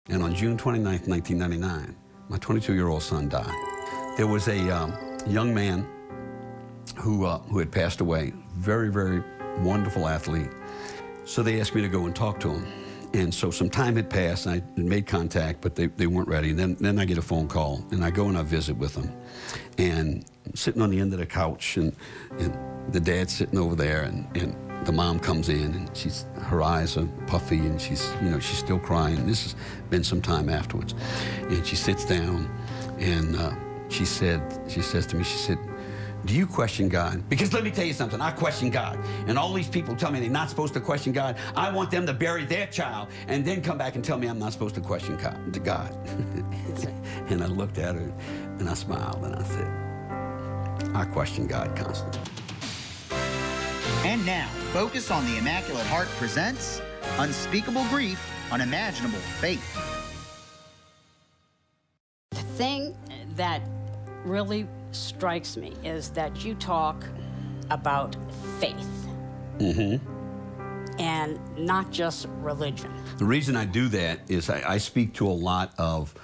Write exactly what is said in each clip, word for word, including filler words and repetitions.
And on June twenty-ninth, nineteen ninety-nine, my twenty-two-year-old son died. There was a um, young man who, uh, who had passed away, very, very wonderful athlete. So they asked me to go and talk to him. And so some time had passed, and I made contact, but they, they weren't ready. And then, then I get a phone call, and I go and I visit with them. And I'm sitting on the end of the couch, and, and the dad's sitting over there, and, and the mom comes in, and she's, her eyes are puffy, and she's, you know, she's still crying. And this has been some time afterwards. And she sits down, and uh, she said, she says to me, she said, "Do you question God?" Because let me tell you something, I question God. And all these people tell me they're not supposed to question God. I want them to bury their child and then come back and tell me I'm not supposed to question God. And I looked at her and I smiled and I said, I question God constantly. And now, Focus on the Immaculate Heart presents Unspeakable Grief, Unimaginable Faith. The thing that really strikes me is that you talk about faith. Mm-hmm. And not just religion. The reason I do that is I, I speak to a lot of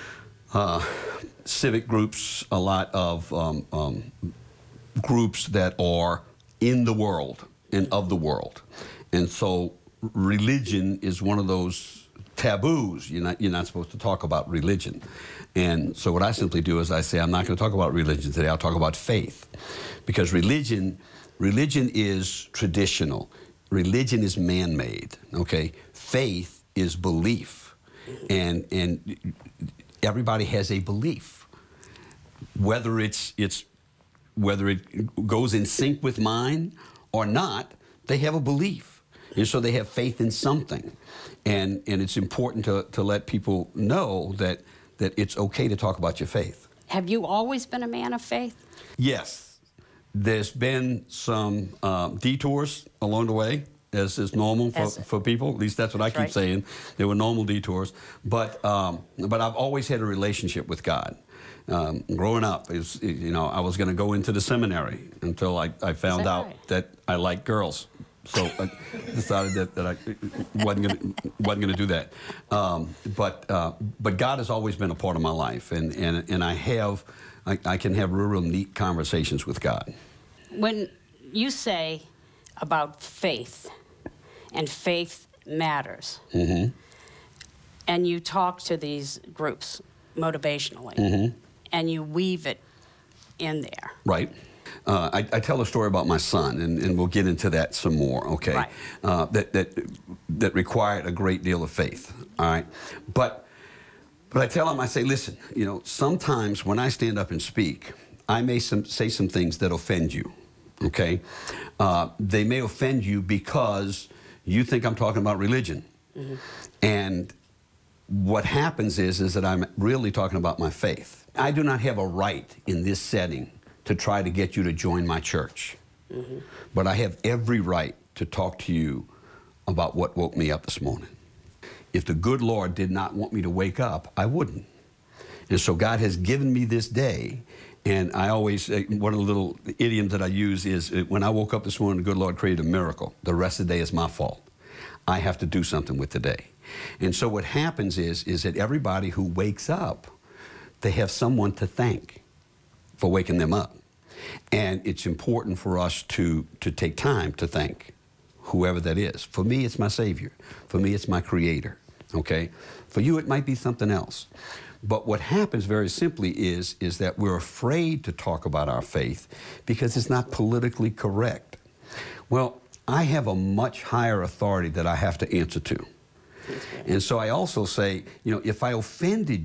uh, civic groups, a lot of um, um, groups that are in the world and of the world. And so religion is one of those taboos. You're not, you're not supposed to talk about religion. And so what I simply do is I say, I'm not going to talk about religion today, I'll talk about faith. Because religion, religion is traditional. Religion is man-made, okay? Faith is belief. And, and everybody has a belief. Whether it's, it's, whether it goes in sync with mine or not, they have a belief. And so they have faith in something. And, and it's important to, to let people know that that it's okay to talk about your faith. Have you always been a man of faith? Yes. There's been some um, detours along the way, as is normal for, As, for people. At least that's what that's I keep right. saying. There were normal detours. But, um, but I've always had a relationship with God. Um, growing up, is you know, I was going to go into the seminary until I, I found that out right? that I liked girls. So I decided that, that I wasn't going to wasn't going to do that. Um, but uh, but God has always been a part of my life, and and and I have I, I can have real, real neat conversations with God. When you say about faith, and faith matters, mm-hmm. and you talk to these groups motivationally, mm-hmm. and you weave it in there, right? Uh, I, I tell a story about my son, and, and we'll get into that some more, okay? Right. Uh, that, that, that required a great deal of faith, all right? But, but I tell him, I say, listen, you know, sometimes when I stand up and speak, I may some, say some things that offend you, okay? Uh, they may offend you because you think I'm talking about religion. Mm-hmm. And what happens is, is that I'm really talking about my faith. I do not have a right in this setting to try to get you to join my church. Mm-hmm. But I have every right to talk to you about what woke me up this morning. If the good Lord did not want me to wake up, I wouldn't. And so God has given me this day, and I always, uh, one of the little idioms that I use is, uh, when I woke up this morning, the good Lord created a miracle. The rest of the day is my fault. I have to do something with the day. And so what happens is, is that everybody who wakes up, they have someone to thank for waking them up. And it's important for us to, to take time to thank whoever that is. For me, it's my Savior. For me, it's my Creator, okay? For you, it might be something else. But what happens very simply is, is that we're afraid to talk about our faith because it's not politically correct. Well, I have a much higher authority that I have to answer to. And so I also say, you know, if I offended